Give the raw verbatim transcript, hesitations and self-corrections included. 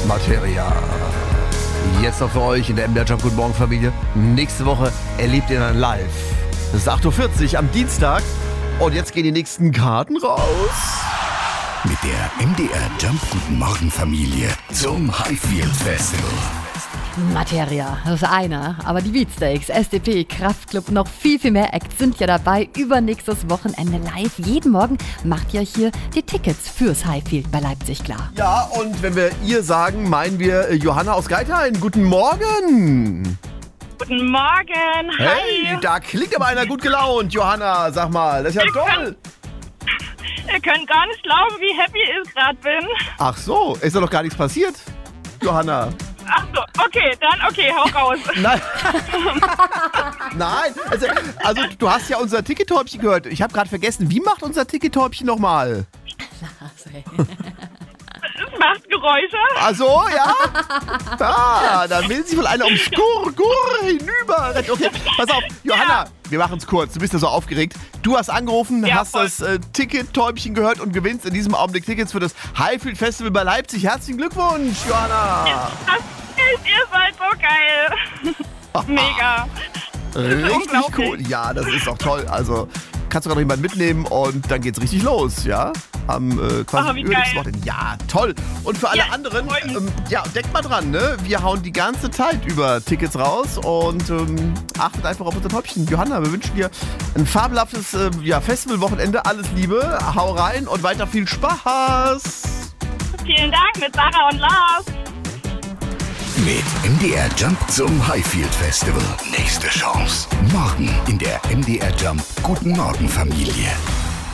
Materia. Jetzt noch für euch in der M D R Jump Guten Morgen Familie. Nächste Woche erlebt ihr dann live. Das ist acht Uhr vierzig am Dienstag. Und jetzt gehen die nächsten Karten raus. Mit der M D R Jump Guten Morgen Familie zum Highfield Festival. Materia, das ist einer, aber die Beatsteaks, S D P, Kraftklub, noch viel, viel mehr Acts sind ja dabei. Übernächstes Wochenende live. Jeden Morgen macht ihr euch hier die Tickets fürs Highfield bei Leipzig klar. Ja, und wenn wir ihr sagen, meinen wir Johanna aus Geithain. Guten Morgen. Guten Morgen, hi. Hey, da klingt aber einer gut gelaunt, Johanna, sag mal. Das ist ja Ihr toll. Ihr könnt gar nicht glauben, wie happy ich gerade bin. Ach so, ist doch noch gar nichts passiert, Johanna. Ach so, okay, dann okay, hau raus. Nein. Nein, also, also du hast ja unser Tickettäubchen gehört. Ich habe gerade vergessen, wie macht unser Tickettäubchen nochmal? Es macht Geräusche. Ach so, ja? Ah, da will sich wohl einer ums Gur, Gur hinüber. Okay, pass auf, Johanna, ja. Wir machen es kurz. Du bist ja so aufgeregt. Du hast angerufen, ja, hast voll. das äh, Tickettäubchen gehört und gewinnst in diesem Augenblick Tickets für das Highfield Festival bei Leipzig. Herzlichen Glückwunsch, Johanna. Das ist, ihr seid so geil. Mega. Richtig cool. Ja, das ist doch toll. Also kannst du gerade jemanden mitnehmen und dann geht's richtig los, ja? Am äh, quasi oh, übernächsten Wochenende. Ja, toll. Und für alle ja, anderen, ähm, ja, denkt mal dran, ne? Wir hauen die ganze Zeit über Tickets raus und ähm, achtet einfach auf unser Täubchen. Johanna, wir wünschen dir ein fabelhaftes äh, ja, Festivalwochenende. Alles Liebe, hau rein und weiter viel Spaß. Vielen Dank mit Sarah und Lars. Mit M D R Jump zum Highfield Festival. Nächste Chance. Morgen in der M D R Jump Guten Morgen Familie.